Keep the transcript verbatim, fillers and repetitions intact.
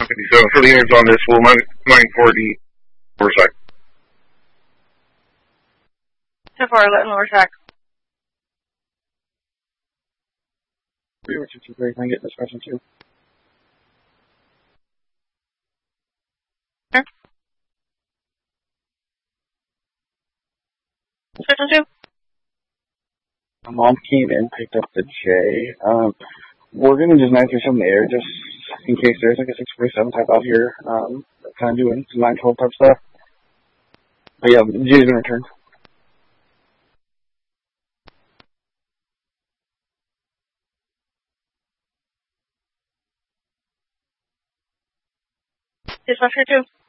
fifty-seven. For the units on this, will nine forty lower side. ten four, letting lower track. three or two two three, can I get discussion two? Sure. Discussion two? My mom came in, picked up the J. Um, we're going to just nine three seven the air, just in case there's like a six forty-seven type out here, um, kind of doing some nine twelve type stuff. But yeah, the J's going to return. Dispatcher two?